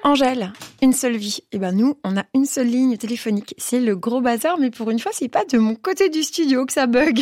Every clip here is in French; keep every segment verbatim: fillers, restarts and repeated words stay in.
Angèle, une seule vie. Et ben nous, on a une seule ligne téléphonique. C'est le gros bazar, mais pour une fois, c'est pas de mon côté du studio que ça bug.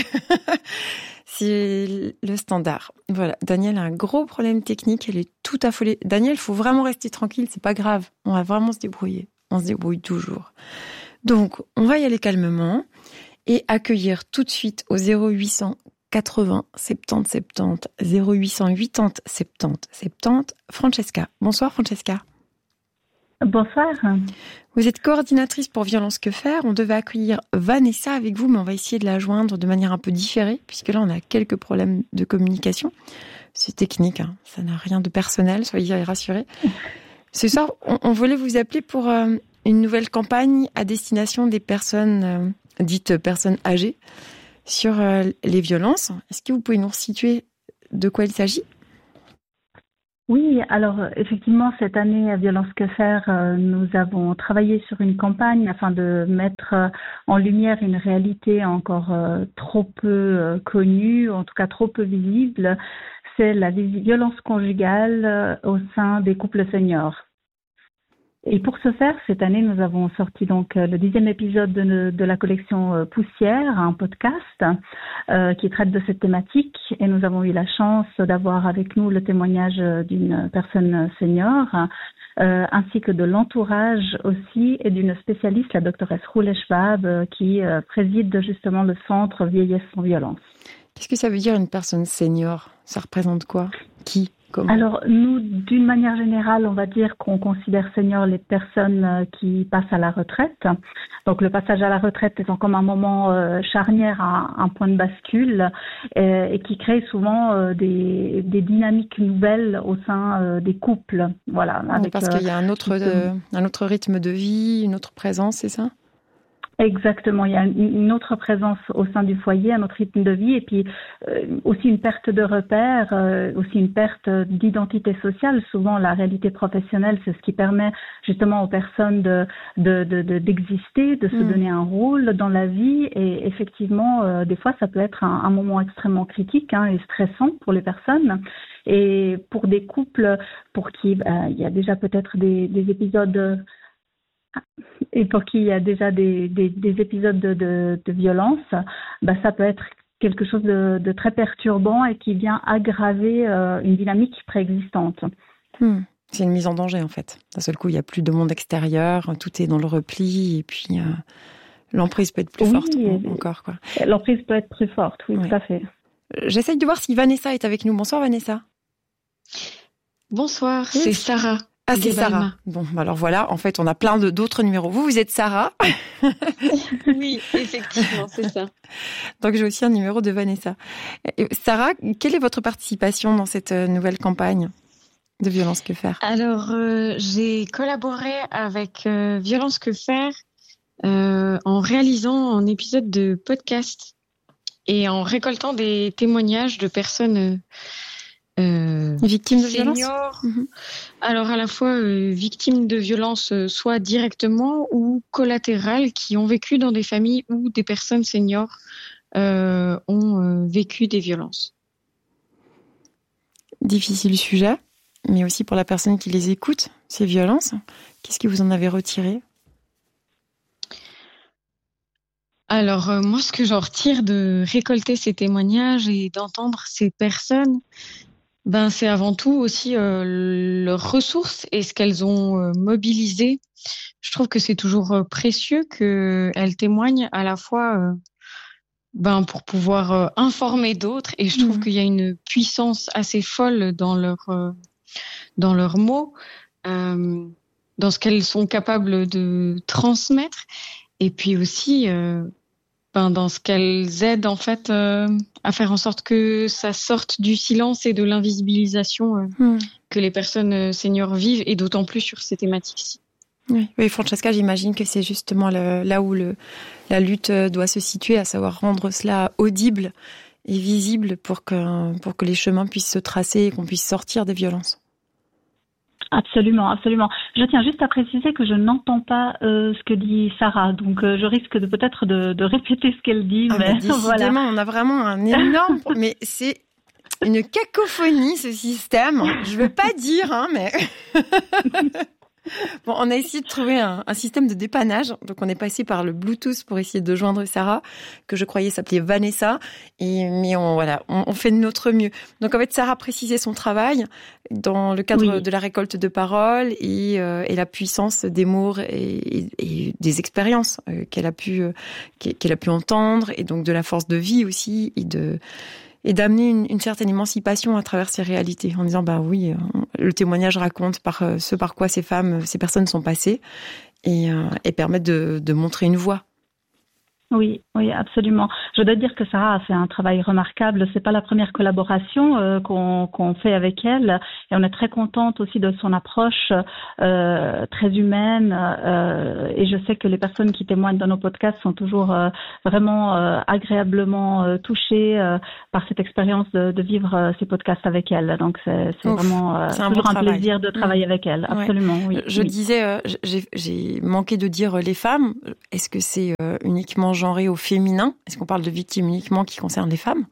C'est le standard. Voilà, Daniel a un gros problème technique, elle est tout affolée. Daniel, il faut vraiment rester tranquille, c'est pas grave. On va vraiment se débrouiller. On se débrouille toujours. Donc, on va y aller calmement et accueillir tout de suite au zéro huit cent quatre-vingts soixante-dix soixante-dix zéro huit cent quatre-vingts soixante-dix soixante-dix Francesca. Bonsoir Francesca. Bonsoir. Vous êtes coordinatrice pour Violence Que Faire. On devait accueillir Vanessa avec vous, mais on va essayer de la joindre de manière un peu différée, puisque là, on a quelques problèmes de communication. C'est technique, hein. Ça n'a rien de personnel, soyez rassurés. Ce soir, on, on voulait vous appeler pour euh, une nouvelle campagne à destination des personnes euh, dites personnes âgées sur euh, les violences. Est-ce que vous pouvez nous resituer de quoi il s'agit ? Oui, alors effectivement, cette année à Violence Que Faire, euh, nous avons travaillé sur une campagne afin de mettre euh, en lumière une réalité encore euh, trop peu euh, connue, en tout cas trop peu visible, c'est la violence conjugale euh, au sein des couples seniors. Et pour ce faire, cette année, nous avons sorti donc le dixième épisode de, de la collection Poussière, un podcast euh, qui traite de cette thématique. Et nous avons eu la chance d'avoir avec nous le témoignage d'une personne senior, euh, ainsi que de l'entourage aussi et d'une spécialiste, la doctoresse Roulé Schwab, euh, qui euh, préside justement le centre Vieillesse sans violence. Qu'est-ce que ça veut dire une personne senior ? Ça représente quoi ? Qui ? Comment ? Alors, nous, d'une manière générale, on va dire qu'on considère seniors les personnes qui passent à la retraite. Donc, le passage à la retraite étant comme un moment euh, charnière, un, un point de bascule, et, et qui crée souvent euh, des, des dynamiques nouvelles au sein euh, des couples. Voilà. Avec, parce euh, qu'il y a un autre, euh, un autre rythme de vie, une autre présence, c'est ça ? Exactement, il y a une autre présence au sein du foyer, un autre rythme de vie et puis euh, aussi une perte de repères, euh, aussi une perte d'identité sociale. Souvent, la réalité professionnelle, c'est ce qui permet justement aux personnes de, de, de, de d'exister, de se mmh. donner un rôle dans la vie et effectivement, euh, des fois, ça peut être un, un moment extrêmement critique hein, et stressant pour les personnes. Et pour des couples pour qui euh, il y a déjà peut-être des, des épisodes... Et pour qui il y a déjà des, des, des épisodes de, de, de violence, bah ça peut être quelque chose de, de très perturbant et qui vient aggraver euh, une dynamique préexistante. Hmm. C'est une mise en danger en fait. D'un seul coup, il n'y a plus de monde extérieur, tout est dans le repli et puis euh, l'emprise peut être plus oui, forte encore. Quoi. L'emprise peut être plus forte, oui, oui, tout à fait. J'essaye de voir si Vanessa est avec nous. Bonsoir Vanessa. Bonsoir, oui. C'est Sarah. Ah, c'est Sarah. Bon, alors voilà, en fait, on a plein de, d'autres numéros. Vous, vous êtes Sarah. Oui, effectivement, c'est ça. Donc, j'ai aussi un numéro de Vanessa. Et Sarah, quelle est votre participation dans cette nouvelle campagne de Violence Que Faire ? Alors, euh, j'ai collaboré avec euh, Violence Que Faire euh, en réalisant un épisode de podcast et en récoltant des témoignages de personnes... Euh, Euh, victimes de seniors, violence mmh. Alors à la fois euh, victimes de violence euh, soit directement ou collatérales qui ont vécu dans des familles où des personnes seniors euh, ont euh, vécu des violences. Difficile sujet, mais aussi pour la personne qui les écoute, ces violences. Qu'est-ce que vous en avez retiré ? Alors euh, moi ce que j'en retire de récolter ces témoignages et d'entendre ces personnes, ben, c'est avant tout aussi euh, leurs ressources et ce qu'elles ont euh, mobilisé. Je trouve que c'est toujours euh, précieux qu'elles témoignent à la fois euh, ben, pour pouvoir euh, informer d'autres. Et je trouve mmh. qu'il y a une puissance assez folle dans, leur, euh, dans leurs mots, euh, dans ce qu'elles sont capables de transmettre. Et puis aussi... Euh, Ben, dans ce qu'elles aident en fait euh, à faire en sorte que ça sorte du silence et de l'invisibilisation euh, mmh. que les personnes euh, seniors vivent et d'autant plus sur ces thématiques-ci. Oui, oui Francesca, j'imagine que c'est justement le, là où le, la lutte doit se situer, à savoir rendre cela audible et visible pour que, pour que les chemins puissent se tracer et qu'on puisse sortir des violences. Absolument, absolument. Je tiens juste à préciser que je n'entends pas euh, ce que dit Sarah, donc euh, je risque de peut-être de, de répéter ce qu'elle dit. Ah, mais mais voilà. On a vraiment un énorme, mais c'est une cacophonie ce système. Je veux pas dire, hein, mais Bon, on a essayé de trouver un, un système de dépannage. Donc, on est passé par le Bluetooth pour essayer de joindre Sarah, que je croyais s'appelait Vanessa. Et, mais on, voilà, on, on fait de notre mieux. Donc, en fait, Sarah précisait son travail dans le cadre oui. de la récolte de paroles et, euh, et la puissance des mots et, et, et des expériences euh, qu'elle a pu, euh, qu'elle a pu entendre, et donc de la force de vie aussi, et de, et d'amener une, une certaine émancipation à travers ces réalités, en disant, bah oui, le témoignage raconte par ce par quoi ces femmes, ces personnes sont passées, et, euh, et permettre de, de montrer une voie. Oui, oui, absolument. Je dois dire que Sarah a fait un travail remarquable. C'est pas la première collaboration euh, qu'on, qu'on fait avec elle, et on est très contente aussi de son approche euh, très humaine. Euh, et je sais que les personnes qui témoignent dans nos podcasts sont toujours euh, vraiment euh, agréablement euh, touchées euh, par cette expérience de, de vivre euh, ces podcasts avec elle. Donc c'est, c'est Ouf, vraiment euh, c'est un toujours un travail. plaisir de travailler mmh. avec elle. Absolument. Ouais. Oui. Je oui. disais, euh, j'ai, j'ai manqué de dire les femmes. Est-ce que c'est euh, uniquement genré au féminin? Est-ce qu'on parle de victimes uniquement qui concernent les femmes?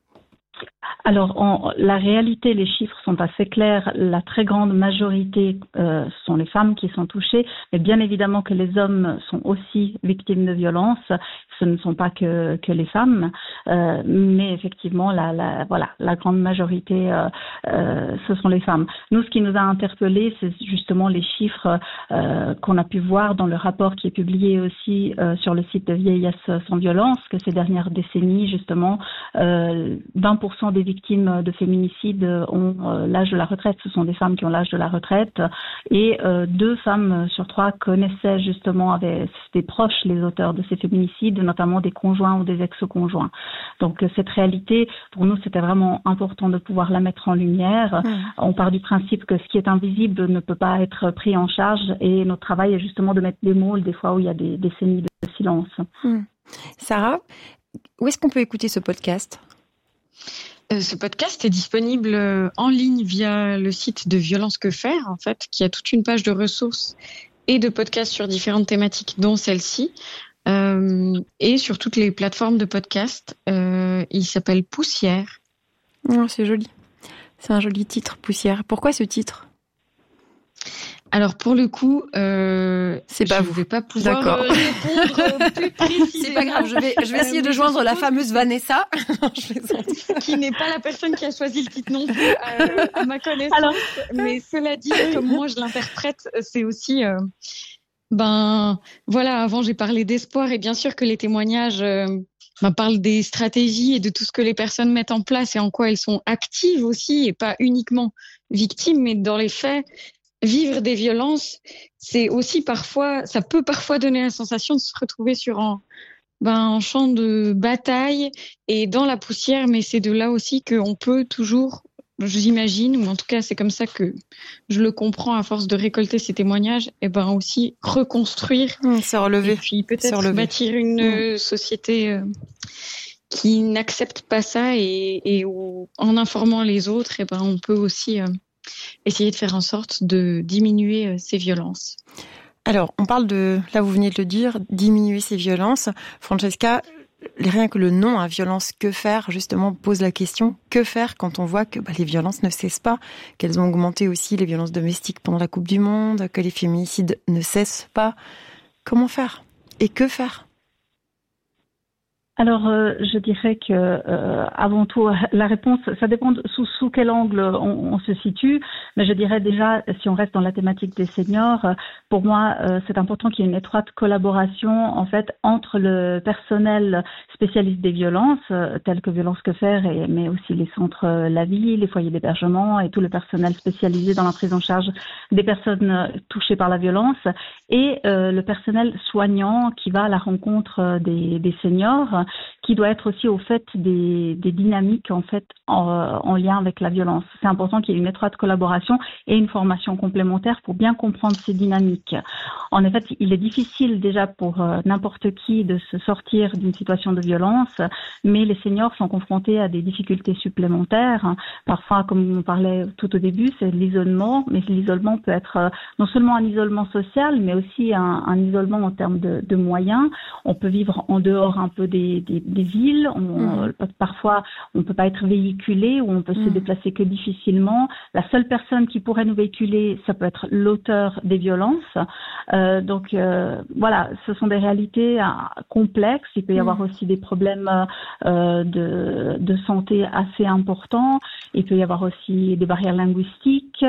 Alors, on, la réalité, les chiffres sont assez clairs. La très grande majorité euh, sont les femmes qui sont touchées, mais bien évidemment que les hommes sont aussi victimes de violences. Ce ne sont pas que, que les femmes, euh, mais effectivement, la, la, voilà, la grande majorité, euh, euh, ce sont les femmes. Nous, ce qui nous a interpellés, c'est justement les chiffres euh, qu'on a pu voir dans le rapport qui est publié aussi euh, sur le site de Vieillesse sans violence, que ces dernières décennies, justement, euh, vingt pour cent des victimes de féminicide ont euh, l'âge de la retraite. Ce sont des femmes qui ont l'âge de la retraite, et euh, deux femmes sur trois connaissaient justement, avaient des proches les auteurs de ces féminicides, notamment des conjoints ou des ex-conjoints. Donc cette réalité, pour nous, c'était vraiment important de pouvoir la mettre en lumière. Mmh. On part du principe que ce qui est invisible ne peut pas être pris en charge, et notre travail est justement de mettre des mots des fois où il y a des décennies de silence. Mmh. Sarah, où est-ce qu'on peut écouter ce podcast ? Euh, ce podcast est disponible en ligne via le site de Violence Que Faire, en fait, qui a toute une page de ressources et de podcasts sur différentes thématiques, dont celle-ci. Euh, et sur toutes les plateformes de podcast. Euh, il s'appelle Poussière. Oh, c'est joli. C'est un joli titre, Poussière. Pourquoi ce titre ? Alors pour le coup, euh, c'est pas je vous. ne vais pas pouvoir D'accord. répondre plus précisément. C'est pas grave, je vais, je vais essayer de joindre la fameuse Vanessa, qui n'est pas la personne qui a choisi le titre non plus, euh, à ma connaissance. Alors... Mais cela dit, comme moi je l'interprète, c'est aussi... Euh, Ben voilà, avant j'ai parlé d'espoir, et bien sûr que les témoignages euh, ben, parlent des stratégies et de tout ce que les personnes mettent en place et en quoi elles sont actives aussi, et pas uniquement victimes, mais dans les faits, vivre des violences, c'est aussi parfois, ça peut parfois donner la sensation de se retrouver sur un, ben, un champ de bataille et dans la poussière, mais c'est de là aussi qu'on peut toujours... J'imagine, ou en tout cas c'est comme ça que je le comprends à force de récolter ces témoignages, et ben aussi reconstruire, mmh, se relever, et puis peut-être bâtir une mmh. société euh, qui n'accepte pas ça, et, et où, en informant les autres, et ben on peut aussi euh, essayer de faire en sorte de diminuer euh, ces violences. Alors on parle de, là vous venez de le dire, diminuer ces violences. Francesca, rien que le nom, hein, Violence Que Faire, justement, pose la question, que faire quand on voit que bah, les violences ne cessent pas, qu'elles ont augmenté aussi, les violences domestiques pendant la Coupe du Monde, que les féminicides ne cessent pas. Comment faire ? Et que faire ? Alors, euh, je dirais que euh, avant tout, la réponse, ça dépend de, sous, sous quel angle on, on se situe. Mais je dirais déjà, si on reste dans la thématique des seniors, pour moi, euh, c'est important qu'il y ait une étroite collaboration en fait entre le personnel spécialiste des violences, euh, tels que Violence Que Faire, et, mais aussi les centres euh, La Vie, les foyers d'hébergement et tout le personnel spécialisé dans la prise en charge des personnes touchées par la violence, et euh, le personnel soignant qui va à la rencontre des, des seniors, qui doit être aussi au fait des, des dynamiques en fait en, en lien avec la violence. C'est important qu'il y ait une étroite collaboration et une formation complémentaire pour bien comprendre ces dynamiques. En effet, il est difficile déjà pour euh, n'importe qui de se sortir d'une situation de violence, mais les seniors sont confrontés à des difficultés supplémentaires. Parfois, comme on parlait tout au début, c'est l'isolement, mais l'isolement peut être euh, non seulement un isolement social, mais aussi un, un isolement en termes de, de moyens. On peut vivre en dehors un peu des des, des, des villes. On, mmh. Parfois, on ne peut pas être véhiculé ou on peut mmh. se déplacer que difficilement. La seule personne qui pourrait nous véhiculer, ça peut être l'auteur des violences. Euh, donc, euh, voilà, ce sont des réalités euh, complexes. Il peut y mmh. avoir aussi des problèmes euh, de, de santé assez importants. Il peut y avoir aussi des barrières linguistiques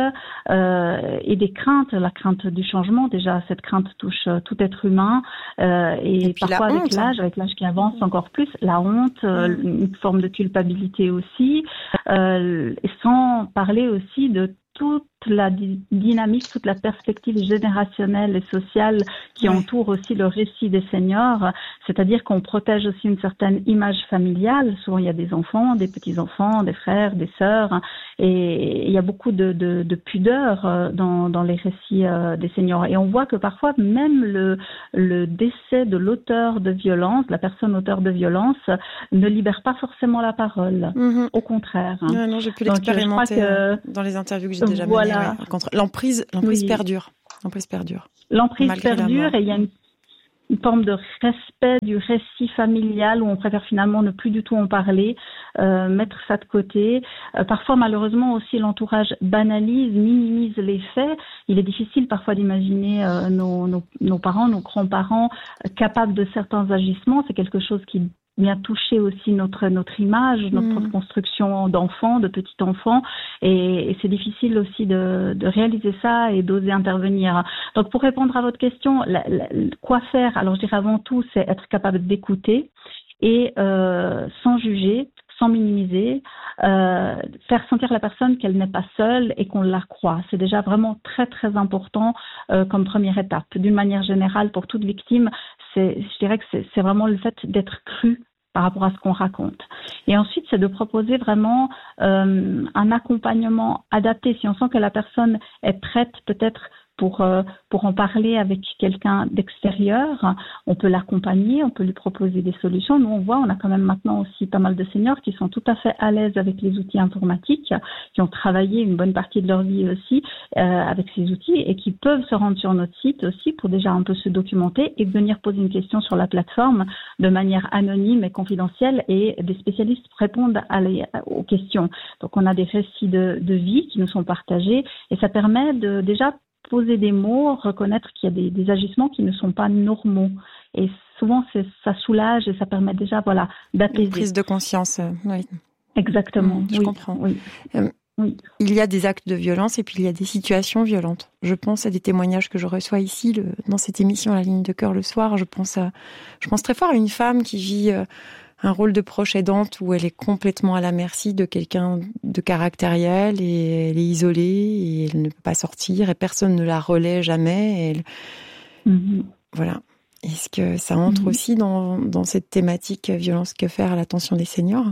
euh, et des craintes. La crainte du changement, déjà, cette crainte touche tout être humain. Euh, et, et parfois, avec honte, l'âge, avec l'âge qui avance encore plus, la honte, euh, mmh. une forme de culpabilité aussi, euh, sans parler aussi de toute la dynamique, toute la perspective générationnelle et sociale qui oui. entoure aussi le récit des seniors, c'est-à-dire qu'on protège aussi une certaine image familiale. Souvent, il y a des enfants, des petits-enfants, des frères, des sœurs, et il y a beaucoup de, de, de pudeur dans, dans les récits des seniors. Et on voit que parfois, même le, le décès de l'auteur de violence, la personne auteur de violence, ne libère pas forcément la parole. Mm-hmm. Au contraire. Ouais, non, j'ai pu l'expérimenter que... dans les interviews que j'ai déjà voilà. menées. Ouais. L'emprise, l'emprise oui. perdure. L'emprise perdure. L'emprise perdure et il y a une, une forme de respect du récit familial où on préfère finalement ne plus du tout en parler, euh, mettre ça de côté. Euh, parfois, malheureusement, aussi l'entourage banalise, minimise les faits. Il est difficile parfois d'imaginer euh, nos, nos, nos parents, nos grands-parents euh, capables de certains agissements. C'est quelque chose qui vient toucher aussi notre notre image, notre mmh. construction d'enfants, de petits enfants, et, et c'est difficile aussi de, de réaliser ça et d'oser intervenir. Donc pour répondre à votre question, la, la, quoi faire? Alors je dirais avant tout, c'est être capable d'écouter et euh, sans juger, sans minimiser, euh, faire sentir la personne qu'elle n'est pas seule et qu'on la croit. C'est déjà vraiment très très important euh, comme première étape. D'une manière générale, pour toute victime, c'est, je dirais que c'est, c'est vraiment le fait d'être cru par rapport à ce qu'on raconte. Et ensuite, c'est de proposer vraiment euh, un accompagnement adapté. Si on sent que la personne est prête peut-être pour euh, pour en parler avec quelqu'un d'extérieur, on peut l'accompagner, on peut lui proposer des solutions. Nous, on voit, on a quand même maintenant aussi pas mal de seniors qui sont tout à fait à l'aise avec les outils informatiques, qui ont travaillé une bonne partie de leur vie aussi euh, avec ces outils et qui peuvent se rendre sur notre site aussi pour déjà un peu se documenter et venir poser une question sur la plateforme de manière anonyme et confidentielle, et des spécialistes répondent à les, aux questions. Donc, on a des récits de, de vie qui nous sont partagés et ça permet de déjà poser des mots, reconnaître qu'il y a des, des agissements qui ne sont pas normaux. Et souvent, c'est, ça soulage et ça permet déjà, voilà, d'apaiser. Une prise de conscience, euh, oui. Exactement. Mmh, je oui, comprends. Oui. Euh, oui. Il y a des actes de violence et puis il y a des situations violentes. Je pense à des témoignages que je reçois ici, le, dans cette émission La Ligne de Cœur le soir. Je pense à, je pense très fort à une femme qui vit euh, un rôle de proche aidante où elle est complètement à la merci de quelqu'un de caractériel et elle est isolée et elle ne peut pas sortir et personne ne la relaie jamais. Et elle... mm-hmm. Voilà. Est-ce que ça entre mm-hmm. aussi dans, dans cette thématique violence que faire à l'attention des seniors?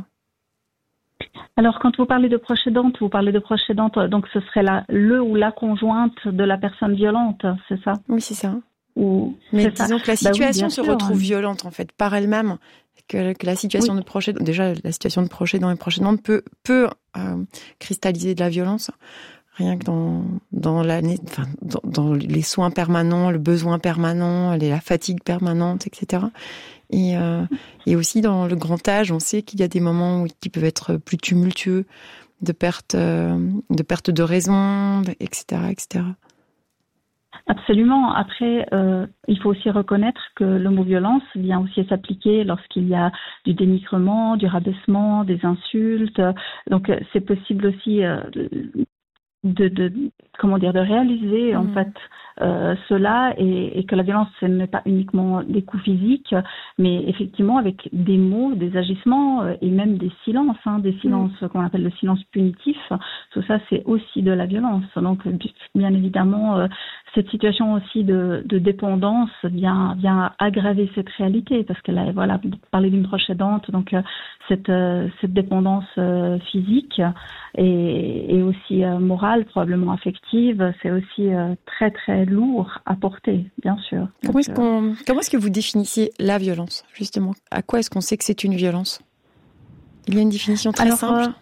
Alors, quand vous parlez de proche aidante, vous parlez de proche aidante, donc ce serait la, le ou la conjointe de la personne violente, c'est ça? Oui, c'est ça. Ou, Mais c'est disons ça. que la situation bah oui, se sûr, retrouve hein. violente, en fait, par elle-même. Que, que la situation oui. de proche aidante, déjà, la situation de proche aidant et proche aidante peut, peut euh, cristalliser de la violence. Rien que dans, dans, l'année, enfin, dans, dans les soins permanents, le besoin permanent, la fatigue permanente, et cetera. Et, euh, et aussi dans le grand âge, on sait qu'il y a des moments où, qui peuvent être plus tumultueux, de perte, euh, de perte de raison, et cetera, et cetera. Absolument. Après, euh, il faut aussi reconnaître que le mot violence vient aussi s'appliquer lorsqu'il y a du dénigrement, du rabaissement, des insultes. Donc, c'est possible aussi euh, de, de, comment dire, de réaliser mmh. en fait euh, cela et, et que la violence ce n'est pas uniquement des coups physiques, mais effectivement avec des mots, des agissements euh, et même des silences, hein, des silences mmh. qu'on appelle le silence punitif. Tout ça, c'est aussi de la violence. Donc, bien évidemment, euh, cette situation aussi de, de dépendance vient, vient aggraver cette réalité parce qu'elle a, voilà, vous parlez d'une proche aidante, donc euh, cette, euh, cette dépendance euh, physique et, et aussi euh, morale, probablement affective, c'est aussi euh, très très lourd à porter, bien sûr. Comment est-ce qu'on, comment est-ce que vous définissiez la violence, justement? À quoi est-ce qu'on sait que c'est une violence? Il y a une définition très Alors, simple. euh, ouais.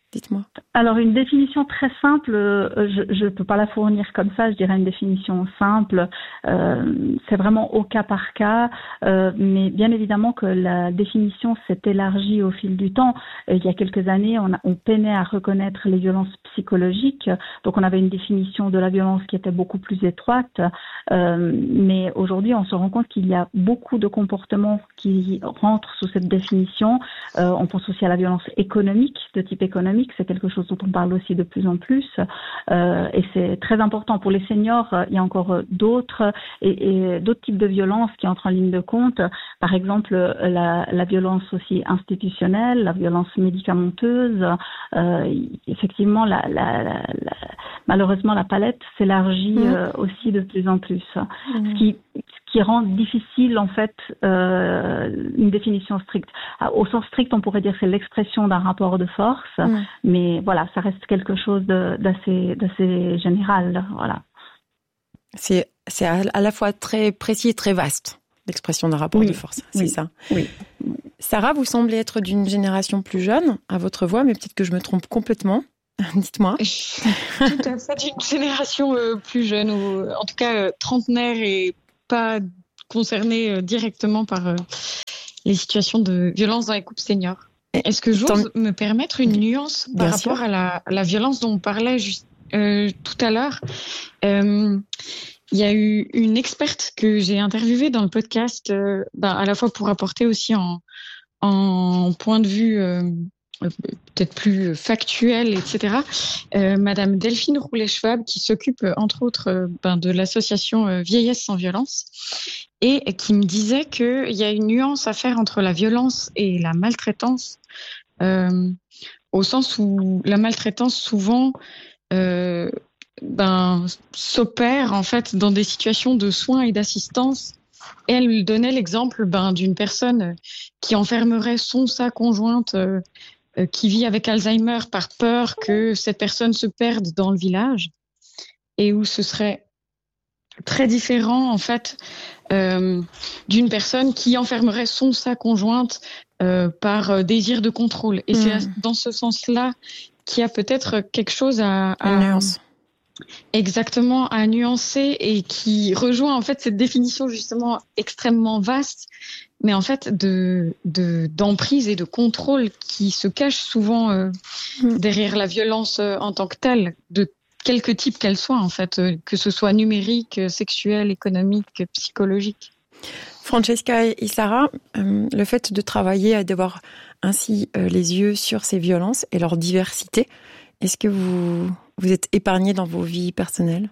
Dites-moi. Alors, une définition très simple, je ne peux pas la fournir comme ça, je dirais une définition simple. Euh, c'est vraiment au cas par cas, euh, mais bien évidemment que la définition s'est élargie au fil du temps. Euh, il y a quelques années, on, a, on peinait à reconnaître les violences psychologiques, donc on avait une définition de la violence qui était beaucoup plus étroite, euh, mais aujourd'hui, on se rend compte qu'il y a beaucoup de comportements qui rentrent sous cette définition. Euh, on pense aussi à la violence économique, de type économique. C'est quelque chose dont on parle aussi de plus en plus, euh, et c'est très important pour les seniors. Il y a encore d'autres et, et d'autres types de violences qui entrent en ligne de compte. Par exemple, la, la violence aussi institutionnelle, la violence médicamenteuse. Euh, effectivement, la, la, la, la, malheureusement, la palette s'élargit mmh. euh, aussi de plus en plus, mmh. ce qui ce qui rend difficile en fait euh, une définition stricte. Au sens strict, on pourrait dire que c'est l'expression d'un rapport de force, mmh. mais voilà, ça reste quelque chose de, d'assez, d'assez général. Voilà. C'est, c'est à la fois très précis et très vaste, l'expression d'un rapport oui. de force, c'est oui. ça. Oui. Sarah, vous semblez être d'une génération plus jeune à votre voix, mais peut-être que je me trompe complètement. Dites-moi. Tout à fait d'une génération euh, plus jeune, ou en tout cas euh, trentenaire et pas concernée euh, directement par euh, les situations de violence dans les couples seniors. Est-ce que j'ose Tant... me permettre une nuance par Bien rapport sûr. à la, la violence dont on parlait juste, euh, tout à l'heure? euh, Il y a eu une experte que j'ai interviewée dans le podcast, euh, bah, à la fois pour apporter aussi en, en point de vue euh, peut-être plus factuel, et cetera. Euh, Madame Delphine Roulet-Schwab, qui s'occupe entre autres euh, ben, de l'association euh, Vieillesse sans violence, et qui me disait qu'il y a une nuance à faire entre la violence et la maltraitance, euh, au sens où la maltraitance souvent euh, ben, s'opère en fait dans des situations de soins et d'assistance. Et elle donnait l'exemple ben, d'une personne qui enfermerait son sa conjointe euh, euh, qui vit avec Alzheimer par peur que cette personne se perde dans le village, et où ce serait très différent en fait euh, d'une personne qui enfermerait son sa conjointe euh, par euh, désir de contrôle. Et mmh. c'est dans ce sens-là qu'il y a peut-être quelque chose à, à Une nuance. Exactement, à nuancer, et qui rejoint en fait cette définition justement extrêmement vaste, mais en fait de, de d'emprise et de contrôle qui se cache souvent euh, mmh. derrière la violence euh, en tant que telle, de quelque type qu'elle soit en fait, euh, que ce soit numérique, sexuelle, économique, psychologique. Francesca et Sarah, euh, le fait de travailler à d'avoir ainsi euh, les yeux sur ces violences et leur diversité, est-ce que vous vous êtes épargnés dans vos vies personnelles?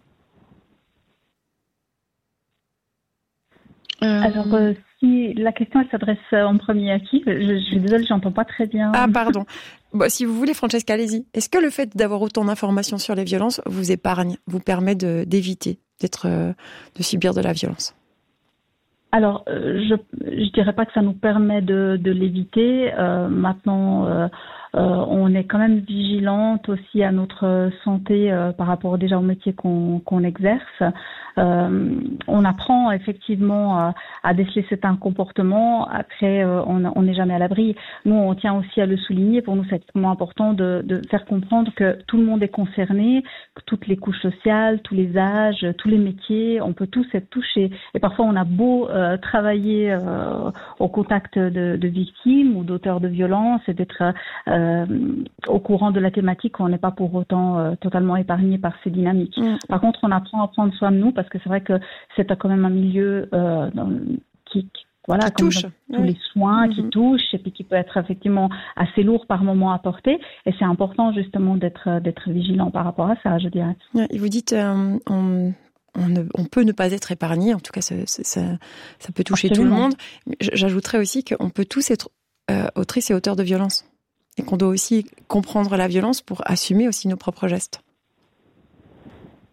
euh... Alors, euh, si la question elle s'adresse en premier à qui? Je, je suis désolée, j'entends pas très bien. Ah, pardon. Bon, si vous voulez, Francesca, allez-y. Est-ce que le fait d'avoir autant d'informations sur les violences vous épargne, vous permet de, d'éviter d'être, euh, de subir de la violence? Alors, euh, je je dirais pas que ça nous permet de, de l'éviter. Euh, maintenant, euh, euh, on est quand même vigilante aussi à notre santé euh, par rapport déjà au métier qu'on, qu'on exerce. Euh, on apprend effectivement à, à déceler certains comportements. Après, euh, on n'est jamais à l'abri. Nous, on tient aussi à le souligner. Pour nous, c'est extrêmement important de, de faire comprendre que tout le monde est concerné, que toutes les couches sociales, tous les âges, tous les métiers, on peut tous être touchés. Et parfois, on a beau euh, travailler euh, au contact de, de victimes ou d'auteurs de violences et d'être euh, au courant de la thématique, on n'est pas pour autant euh, totalement épargné par ces dynamiques. Mmh. Par contre, on apprend à prendre soin de nous parce que c'est vrai que c'est quand même un milieu euh, dans, qui, qui voilà, qui touche, tous oui. les soins mmh. qui touchent et puis qui peut être effectivement assez lourd par moment à porter. Et c'est important justement d'être d'être vigilant par rapport à ça, je dirais. Et vous dites, euh, on, on, ne, on peut ne pas être épargné. En tout cas, ça, ça, ça peut toucher Absolument. Tout le monde. J'ajouterais aussi qu'on peut tous être euh, autrices et auteurs de violence, et qu'on doit aussi comprendre la violence pour assumer aussi nos propres gestes.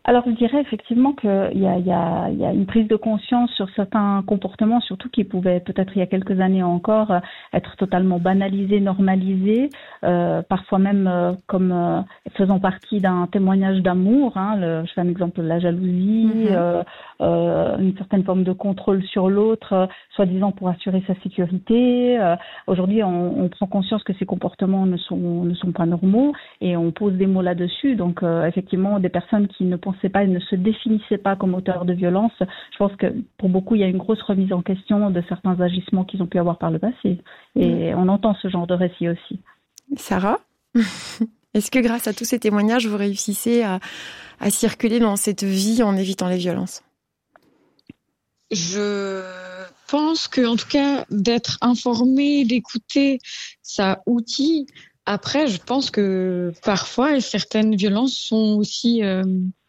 Alors, je dirais effectivement qu'il y a, il y, a, il y a une prise de conscience sur certains comportements, surtout qui pouvaient peut-être il y a quelques années encore être totalement banalisés, normalisés, euh, parfois même euh, comme euh, faisant partie d'un témoignage d'amour. Hein, le, je fais un exemple, la jalousie, mm-hmm. euh, euh, une certaine forme de contrôle sur l'autre, euh, soi-disant pour assurer sa sécurité. Euh, aujourd'hui, on, on prend conscience que ces comportements ne sont, ne sont pas normaux et on pose des mots là-dessus. Donc, euh, effectivement, des personnes qui ne pensaient pas et ne se définissaient pas comme auteurs de violence, je pense que pour beaucoup, il y a une grosse remise en question de certains agissements qu'ils ont pu avoir par le passé. Et mmh. on entend ce genre de récit aussi. Sarah, est-ce que grâce à tous ces témoignages, vous réussissez à, à circuler dans cette vie en évitant les violences ? Je pense que, en tout cas, d'être informé, d'écouter, ça outille. Après, je pense que parfois, certaines violences sont aussi, euh,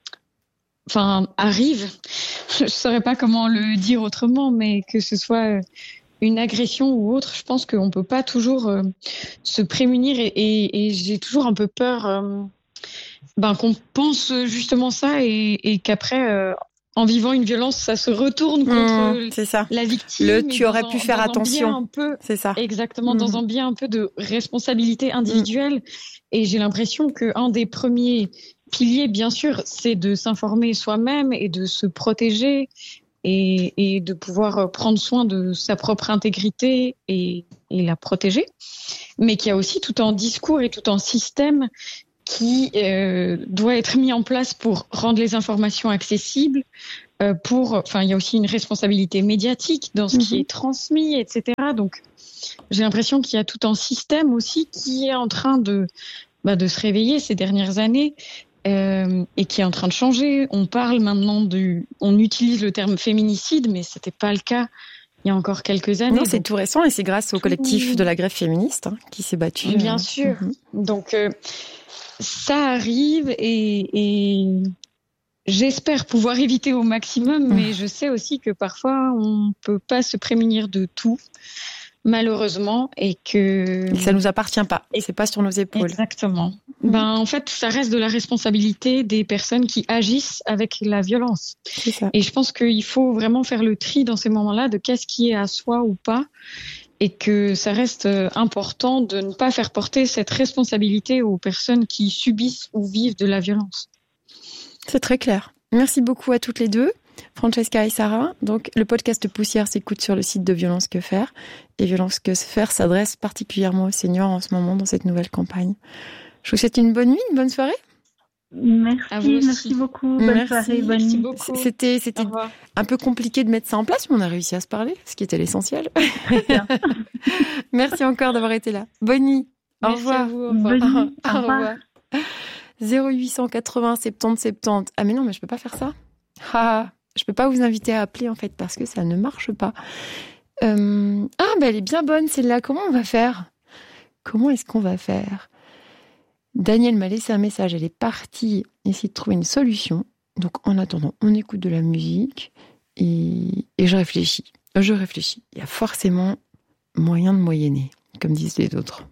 enfin, arrivent. Je ne saurais pas comment le dire autrement, mais que ce soit une agression ou autre, je pense qu'on ne peut pas toujours euh, se prémunir et, et, et j'ai toujours un peu peur euh, ben, qu'on pense justement ça et, et qu'après, euh, en vivant une violence, ça se retourne contre mmh, c'est ça. la victime. Le tu aurais un, pu faire attention. Un peu, c'est ça. Exactement, mmh. dans un bien un peu de responsabilité individuelle. Mmh. Et j'ai l'impression qu'un des premiers piliers, bien sûr, c'est de s'informer soi-même et de se protéger et, et de pouvoir prendre soin de sa propre intégrité et, et la protéger. Mais qu'il y a aussi tout un discours et tout un système qui euh, doit être mis en place pour rendre les informations accessibles, euh, pour, enfin, il y a aussi une responsabilité médiatique dans ce mmh. qui est transmis, et cetera. Donc, j'ai l'impression qu'il y a tout un système aussi qui est en train de, bah, de se réveiller ces dernières années euh, et qui est en train de changer. On parle maintenant du, on utilise le terme féminicide, mais c'était pas le cas il y a encore quelques années. Non, c'est donc, tout récent et c'est grâce au collectif de la grève féministe hein, qui s'est battu. Bien euh, sûr. Mmh. Donc, euh, ça arrive et, et j'espère pouvoir éviter au maximum, mmh. mais je sais aussi que parfois on peut pas se prémunir de tout, malheureusement, et que et ça nous appartient pas. Et c'est pas sur nos épaules. Exactement. Mmh. Ben en fait, ça reste de la responsabilité des personnes qui agissent avec la violence. C'est ça. Et je pense qu'il faut vraiment faire le tri dans ces moments-là de qu'est-ce qui est à soi ou pas. Et que ça reste important de ne pas faire porter cette responsabilité aux personnes qui subissent ou vivent de la violence. C'est très clair. Merci beaucoup à toutes les deux, Francesca et Sarah. Donc, le podcast Poussière s'écoute sur le site de Violence Que Faire. Et Violence Que Faire s'adresse particulièrement aux seniors en ce moment dans cette nouvelle campagne. Je vous souhaite une bonne nuit, une bonne soirée. Merci, merci beaucoup. Bonne merci. soirée, bonne merci nuit. Beaucoup. C'était, c'était un peu compliqué de mettre ça en place, mais on a réussi à se parler, ce qui était l'essentiel. Très bien. Merci encore d'avoir été là. Bonne nuit. Au merci revoir. À vous, au revoir. Bonne nuit. Au revoir. zéro huit cent quatre-vingts soixante-dix soixante-dix. Ah mais non, mais je peux pas faire ça. Ah, je peux pas vous inviter à appeler en fait parce que ça ne marche pas. Euh... Ah, ben elle est bien bonne celle-là. Comment on va faire ? Comment est-ce qu'on va faire ? Daniel m'a laissé un message, elle est partie essayer de trouver une solution. Donc en attendant, on écoute de la musique et, et je réfléchis. Je réfléchis. Il y a forcément moyen de moyenner, comme disent les autres.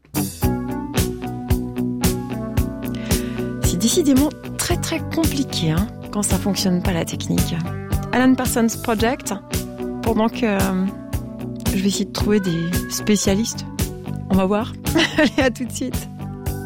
C'est décidément très très compliqué hein, quand ça fonctionne pas la technique. Alan Parsons Project, pendant que euh, je vais essayer de trouver des spécialistes. On va voir. Allez, à tout de suite.